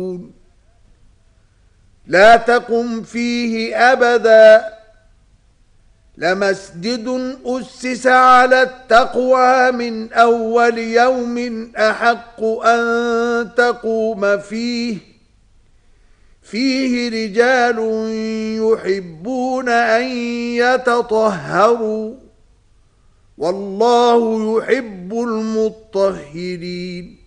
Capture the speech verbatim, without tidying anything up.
لا تقم فيه أبدا لمسجد أسس على التقوى من أول يوم أحق أن تقوم فيه فيه رجال يحبون أن يتطهروا والله يحب المطهرين